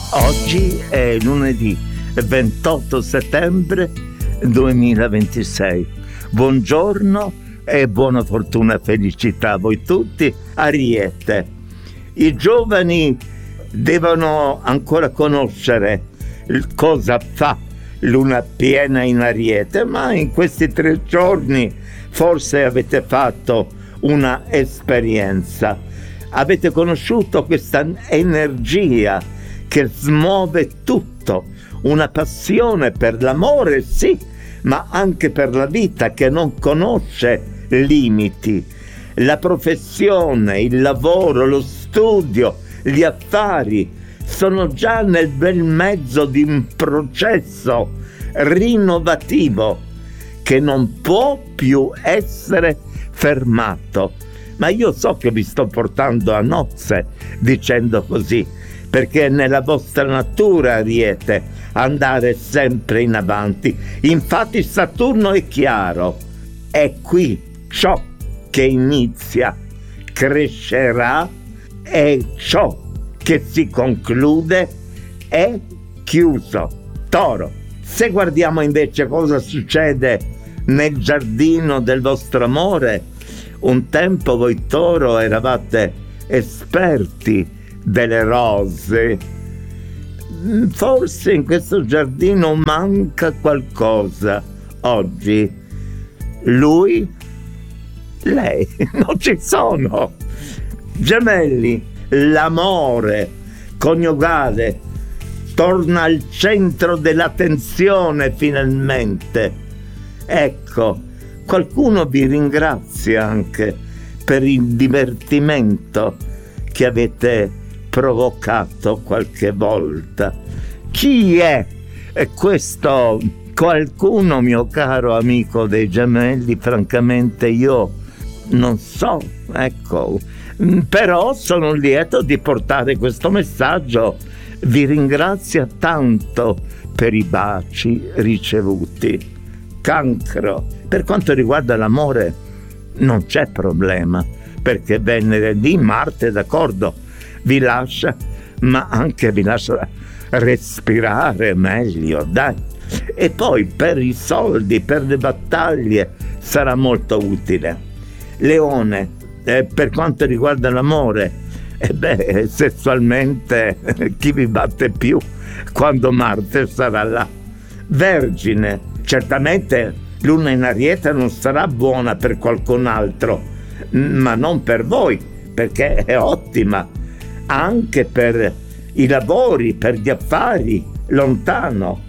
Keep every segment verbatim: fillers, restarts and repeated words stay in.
Oggi è lunedì ventotto settembre duemilaventisei. Buongiorno e buona fortuna e felicità a voi tutti. Ariete. I giovani devono ancora conoscere cosa fa luna piena in Ariete, ma in questi tre giorni forse avete fatto una esperienza. Avete conosciuto questa energia che smuove tutto, una passione per l'amore, sì, ma anche per la vita che non conosce limiti. La professione, il lavoro, lo studio, gli affari sono già nel bel mezzo di un processo rinnovativo che non può più essere fermato. Ma io so che vi sto portando a nozze dicendo così, perché è nella vostra natura, Ariete, andare sempre in avanti. Infatti Saturno è chiaro, è qui ciò che inizia, crescerà, e ciò che si conclude è chiuso. Toro. Se guardiamo invece cosa succede nel giardino del vostro amore, un tempo voi Toro eravate esperti delle rose. Forse in questo giardino manca qualcosa. Oggi lui, lei non ci sono. Gemelli, l'amore coniugale torna al centro dell'attenzione finalmente. Ecco, qualcuno vi ringrazia anche per il divertimento che avete provocato qualche volta. Chi è questo qualcuno, mio caro amico dei Gemelli? Francamente io non so, ecco, però sono lieto di portare questo messaggio. Vi ringrazio tanto per i baci ricevuti. Cancro. Per quanto riguarda l'amore non c'è problema, perché venerdì Marte, d'accordo, vi lascia, ma anche vi lascia respirare meglio, dai. E poi per i soldi, per le battaglie sarà molto utile. Leone, eh, per quanto riguarda l'amore, eh beh, sessualmente chi vi batte più quando Marte sarà là. Vergine, certamente luna in Ariete non sarà buona per qualcun altro, ma non per voi, perché è ottima anche per i lavori, per gli affari lontano.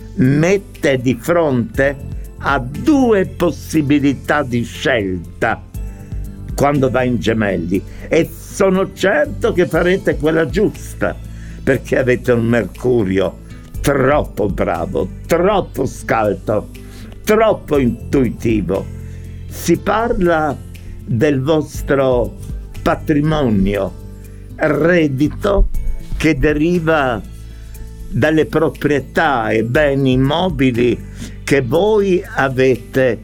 Mette di fronte a due possibilità di scelta quando va in Gemelli, e sono certo che farete quella giusta, perché avete un Mercurio troppo bravo, troppo scalto, troppo intuitivo. Si parla del vostro patrimonio, reddito che deriva dalle proprietà e beni immobili che voi avete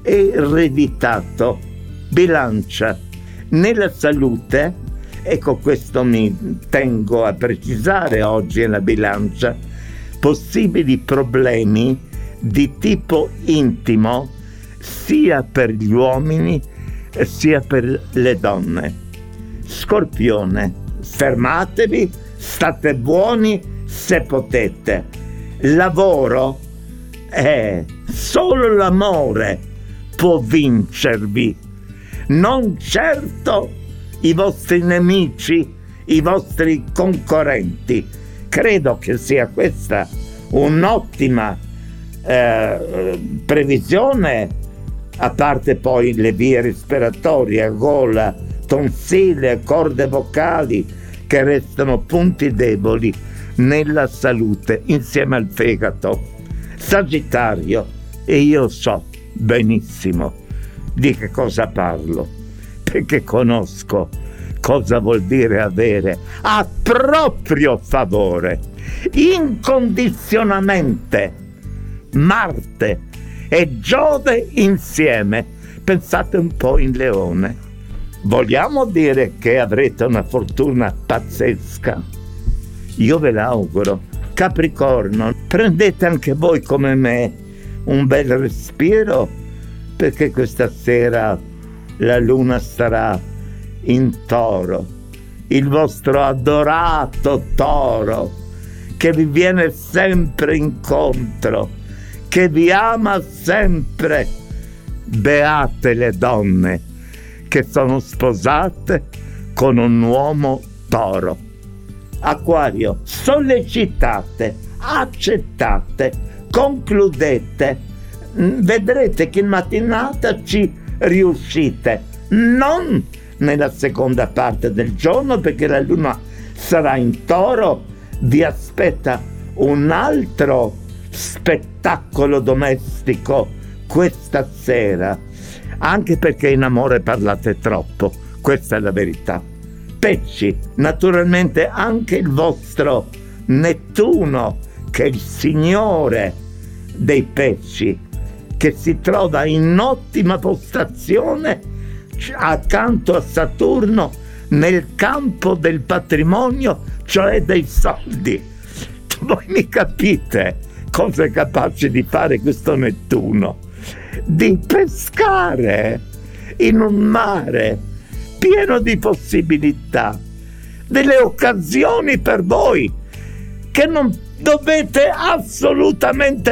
ereditato. Bilancia. Nella salute, ecco, questo mi tengo a precisare oggi nella bilancia, possibili problemi di tipo intimo sia per gli uomini sia per le donne. Scorpione, fermatevi, state buoni se potete. Lavoro, eh, solo l'amore può vincervi, non certo i vostri nemici, i vostri concorrenti. Credo che sia questa un'ottima eh, previsione, a parte poi le vie respiratorie, gola, tonsille, corde vocali, che restano punti deboli nella salute insieme al fegato. Sagittario, e io so benissimo di che cosa parlo, perché conosco cosa vuol dire avere a proprio favore, incondizionatamente, Marte e Giove insieme. Pensate un po' in Leone. Vogliamo dire che avrete una fortuna pazzesca? io ve l'auguro. Capricorno, prendete anche voi come me un bel respiro, perché questa sera la luna sarà in Toro, il vostro adorato Toro, che vi viene sempre incontro, che vi ama sempre. Beate le donne che sono sposate con un uomo Toro. Acquario, sollecitate, accettate, concludete, vedrete che in mattinata ci riuscite, non nella seconda parte del giorno, perché la luna sarà in Toro, vi aspetta un altro spettacolo domestico questa sera, anche perché in amore parlate troppo, questa è la verità. Pesci, naturalmente anche il vostro Nettuno, che è il signore dei pesci, che si trova in ottima postazione accanto a Saturno nel campo del patrimonio, cioè dei soldi. Voi mi capite cosa è capace di fare questo Nettuno? Di pescare in un mare pieno di possibilità, delle occasioni per voi che non dovete assolutamente